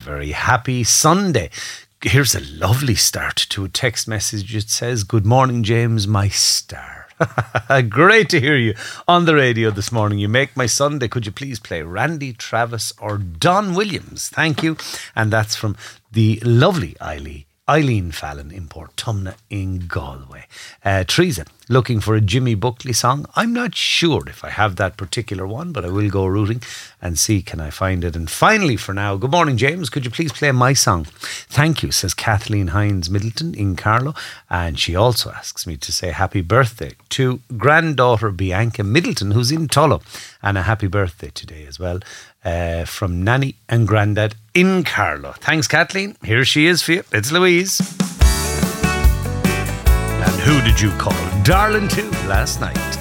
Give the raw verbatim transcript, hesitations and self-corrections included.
very happy Sunday. Here's a lovely start to a text message. It says, "Good morning, James, my star." Great to hear you on the radio this morning. You make my Sunday. Could you please play Randy Travis or Don Williams? Thank you. And that's from the lovely Eileen. Eileen Fallon in Portumna in Galway. Uh, Teresa, looking for a Jimmy Buckley song. I'm not sure if I have that particular one, but I will go rooting and see can I find it. And finally for now, good morning, James. Could you please play my song? Thank you, says Kathleen Hines Middleton in Carlow. And she also asks me to say happy birthday to granddaughter Bianca Middleton, who's in Tullow. And a happy birthday today as well. Uh, from Nanny and Grandad in Carlow. Thanks, Kathleen. Here she is for you. It's Louise. And who did you call darling to last night?